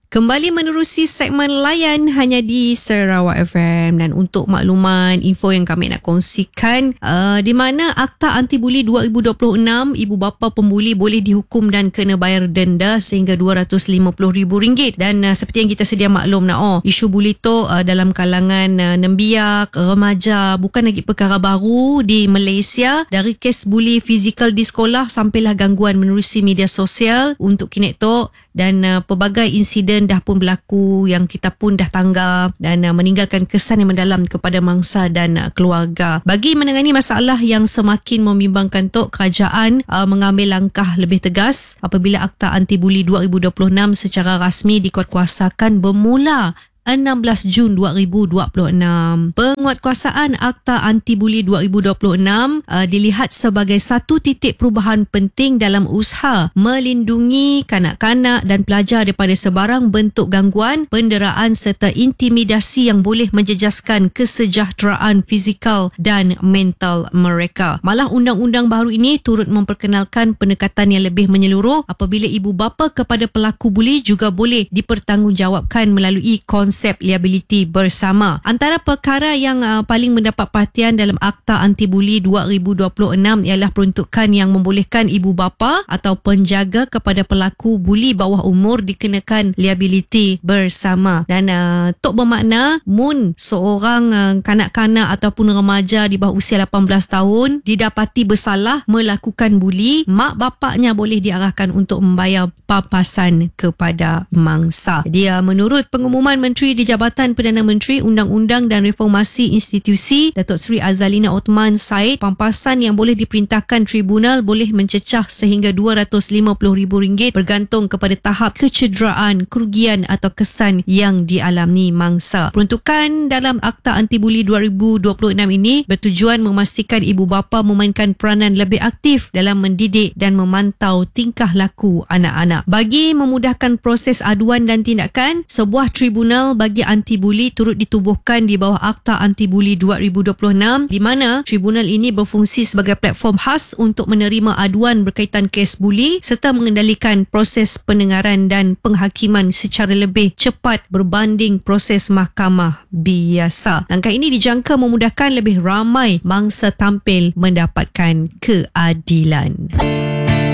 Kembali menerusi segmen layan hanya di Sarawak FM, dan untuk makluman info yang kami nak kongsikan, di mana Akta Anti Buli 2026, ibu bapa pembuli boleh dihukum dan kena bayar denda sehingga RM250,000. Dan seperti yang kita sedia maklum isu buli tu dalam kalangan nembiak, remaja bukan lagi perkara baru di Malaysia. Dari kes buli fizikal di sekolah sampailah gangguan menerusi media sosial untuk kini tu, dan pelbagai insiden dah pun berlaku yang kita pun dah tanggap dan meninggalkan kesan yang mendalam kepada mangsa dan keluarga. Bagi menangani masalah yang semakin membimbangkan tu, kerajaan mengambil langkah lebih tegas apabila Akta Anti Buli 2026 secara rasmi dikuatkuasakan bermula 16 Jun 2026. Penguatkuasaan Akta Anti Buli 2026 dilihat sebagai satu titik perubahan penting dalam usaha melindungi kanak-kanak dan pelajar daripada sebarang bentuk gangguan, penderaan serta intimidasi yang boleh menjejaskan kesejahteraan fizikal dan mental mereka. Malah undang-undang baru ini turut memperkenalkan pendekatan yang lebih menyeluruh apabila ibu bapa kepada pelaku buli juga boleh dipertanggungjawabkan melalui konsep liability bersama. Antara perkara yang paling mendapat perhatian dalam Akta Anti Buli 2026 ialah peruntukan yang membolehkan ibu bapa atau penjaga kepada pelaku buli bawah umur dikenakan liability bersama. Dan tok bermakna mun seorang kanak-kanak ataupun remaja di bawah usia 18 tahun didapati bersalah melakukan buli, mak bapaknya boleh diarahkan untuk membayar pampasan kepada mangsa. Dia menurut pengumuman Menteri di Jabatan Perdana Menteri Undang-Undang dan Reformasi Institusi Datuk Seri Azalina Othman Said, pampasan yang boleh diperintahkan tribunal boleh mencecah sehingga RM250,000 bergantung kepada tahap kecederaan, kerugian atau kesan yang dialami mangsa. Peruntukan dalam Akta Anti Buli 2026 ini bertujuan memastikan ibu bapa memainkan peranan lebih aktif dalam mendidik dan memantau tingkah laku anak-anak. Bagi memudahkan proses aduan dan tindakan, sebuah tribunal bagi anti buli turut ditubuhkan di bawah Akta Anti Buli 2026, di mana tribunal ini berfungsi sebagai platform khas untuk menerima aduan berkaitan kes buli serta mengendalikan proses pendengaran dan penghakiman secara lebih cepat berbanding proses mahkamah biasa. Langkah ini dijangka memudahkan lebih ramai mangsa tampil mendapatkan keadilan.